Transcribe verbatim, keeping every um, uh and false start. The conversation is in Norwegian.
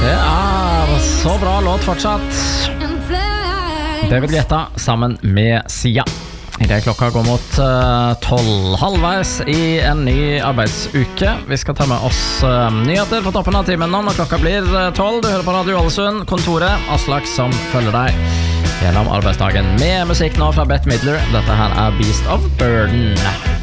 Det er så bra låt fortsatt. David Guetta sammen med Sia. I det klokka går mot tolv, uh, halvveis i en ny arbeidsuke. Vi skal ta med oss uh, nyheter på toppen av timen nå når klokka blir tolv. Du hører på Radio Ålesund, kontoret, Aslak som følger deg gjennom arbeidsdagen med musikk nå fra Bette Midler. Dette her er Beast of Burden.